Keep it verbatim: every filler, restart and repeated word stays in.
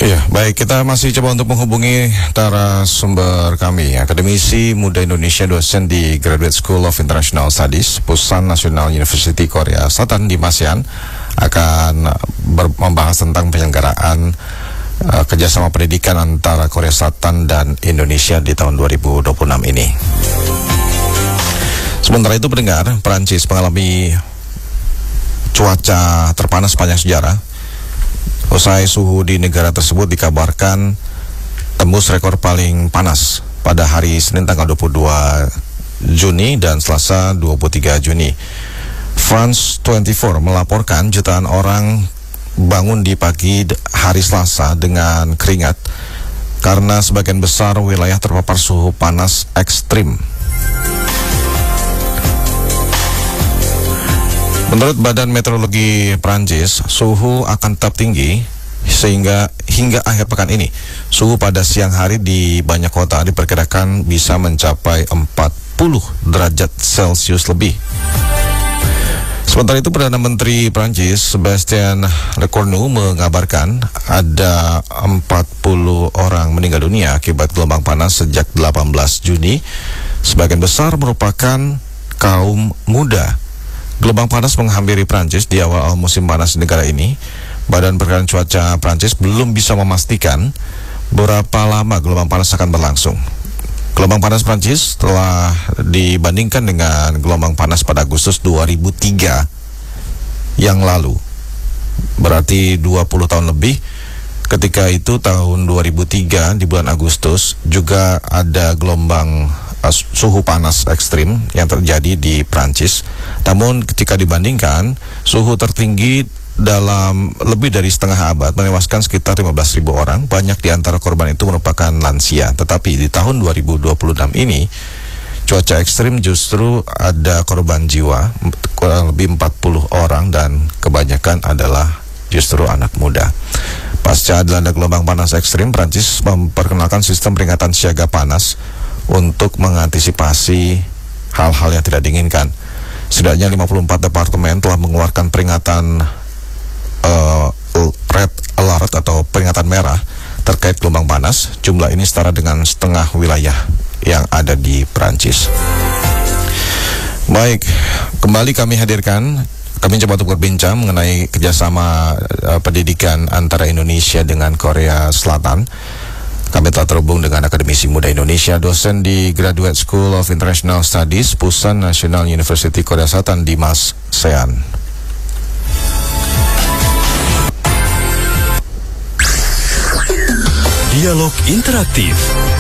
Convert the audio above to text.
Iya, baik, kita masih coba untuk menghubungi narasumber kami, akademisi muda Indonesia, dosen di Graduate School of International Studies, Pusan National University Korea Selatan di ASEAN, akan membahas tentang penyelenggaraan uh, kerjasama pendidikan antara Korea Selatan dan Indonesia di tahun dua ribu dua puluh enam ini. Sementara itu, pendengar, Perancis mengalami cuaca terpanas sepanjang sejarah. Usai suhu di negara tersebut dikabarkan tembus rekor paling panas pada hari Senin tanggal dua puluh dua Juni dan Selasa dua puluh tiga Juni. France dua puluh empat melaporkan jutaan orang bangun di pagi hari Selasa dengan keringat karena sebagian besar wilayah terpapar suhu panas ekstrim. Menurut Badan Meteorologi Prancis, suhu akan tetap tinggi sehingga hingga akhir pekan ini. Suhu pada siang hari di banyak kota diperkirakan bisa mencapai empat puluh derajat Celcius lebih. Sementara itu, Perdana Menteri Prancis Sébastien Lecornu mengabarkan ada empat puluh orang meninggal dunia akibat gelombang panas sejak delapan belas Juni. Sebagian besar merupakan kaum muda. Gelombang panas menghampiri Prancis di awal musim panas di negara ini. Badan Perkiraan Cuaca Prancis belum bisa memastikan berapa lama gelombang panas akan berlangsung. Gelombang panas Prancis telah dibandingkan dengan gelombang panas pada Agustus dua ribu tiga yang lalu. Berarti dua puluh tahun lebih. Ketika itu tahun dua ribu tiga di bulan Agustus juga ada gelombang uh, suhu panas ekstrim yang terjadi di Prancis. Namun ketika dibandingkan, suhu tertinggi dalam lebih dari setengah abad menewaskan sekitar lima belas ribu orang. Banyak di antara korban itu merupakan lansia. Tetapi di tahun dua ribu dua puluh enam ini, cuaca ekstrim justru ada korban jiwa, kurang lebih empat puluh orang, dan kebanyakan adalah justru anak muda. Pasca dilanda gelombang panas ekstrim, Prancis memperkenalkan sistem peringatan siaga panas untuk mengantisipasi hal-hal yang tidak diinginkan. Setidaknya lima puluh empat departemen telah mengeluarkan peringatan uh, red alert atau peringatan merah terkait gelombang panas. Jumlah ini setara dengan setengah wilayah yang ada di Prancis. Baik, kembali kami hadirkan. Kami coba untuk berbincang mengenai kerjasama uh, pendidikan antara Indonesia dengan Korea Selatan. Kami telah terhubung dengan akademisi muda Indonesia, dosen di Graduate School of International Studies, Pusan National University Korea Selatan di ASEAN. Dialog interaktif.